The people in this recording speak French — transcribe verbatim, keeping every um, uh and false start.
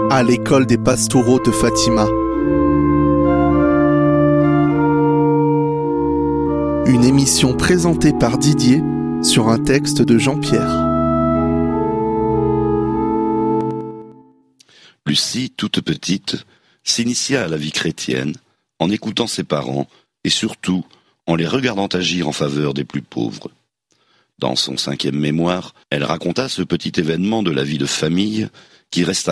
à l'école des pastoraux de Fatima. Une émission présentée par Didier sur un texte de Jean-Pierre. Lucie, toute petite, s'initia à la vie chrétienne en écoutant ses parents et surtout en les regardant agir en faveur des plus pauvres. Dans son cinquième mémoire, elle raconta ce petit événement de la vie de famille qui resta